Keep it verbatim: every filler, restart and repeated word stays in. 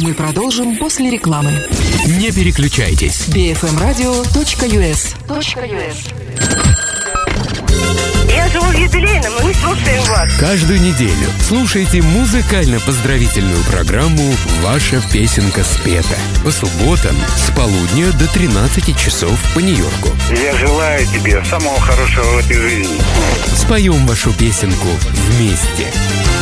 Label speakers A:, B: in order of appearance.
A: Мы продолжим после рекламы.
B: Не переключайтесь.
A: би эф эм радио точка ю эс.
C: Я живу в юбилейном, мы не слушаем вас.
B: Каждую неделю слушайте музыкально-поздравительную программу «Ваша песенка спета» по субботам с полудня до тринадцати часов по Нью-Йорку.
D: Я желаю тебе самого хорошего в этой жизни.
B: Споем вашу песенку вместе.